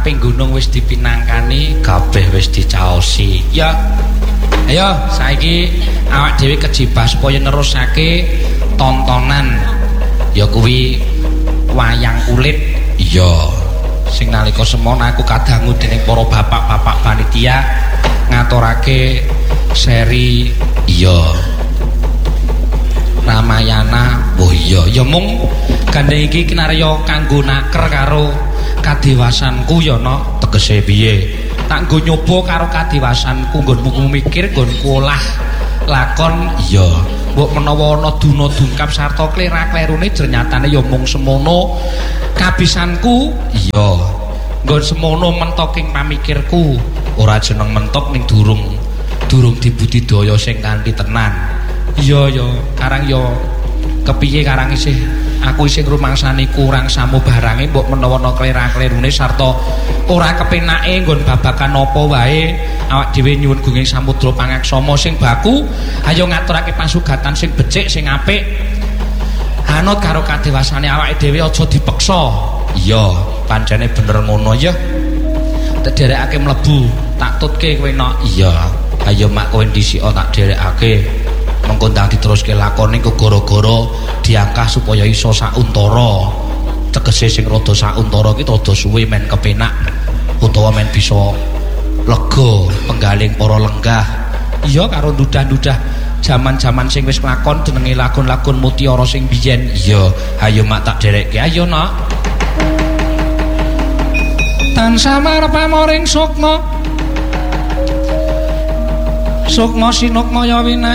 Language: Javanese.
Kaping gunung wis dipinangkani, kabeh wis dicaosi. Ya. Ayo saiki awak dhewe kejibah supaya nerusake tontonan. Ya kuwi wayang kulit. Iya. Sing nalika semana aku kadangu dening para bapak-bapak panitia ngaturake seri iya Ramayana. Oh iya, ya mung gandeng iki kinarya kanggo naker karo kadiwasanku ya no, tegese piye? Tak nggo nyoba karo kadiwasanku nggonmu mikir, nggonku olah lakon iya. Mbok menawa ana duna dungkap sarta klera-klerune ternyatane ya mung semono kabisanku iya. Nggon semono mentok ing pamikirku, ora jeneng mentok ning durung dibudidaya sing kanthi tenan. Iya ya, karang ya kepiye karang isih aku isih ngrumangsani kurang samu barange mbok menawa ana klera-klerune sarta ora kepenake nggon babagan apa wae awak dhewe nyuwun gunging samudra pangaksama sing baku ayo ngaturake pasugatan sing becik sing apik anut karo kadewasane awake dhewe aja dipeksa. Iya pancene bener ngono ya dherekake mlebu tak tutke kowe nok. Iya ayo mak kowe dhisika tak dherekake mengko ndang diteruske lakone kok gara-gara diangkah supaya iso sauntara. Tegese sing rada sauntara ki rada suwe men kepenak utawa men bisa lega penggaling para lenggah. Iya karo ndudah-ndudah jaman-jaman sing wis lakon jenenge lagon-lagon mutiara sing biyen. Iya ayo mak tak derekke ayo nok. Tansah marep pamoring sukma Sukma sinukmaya winaya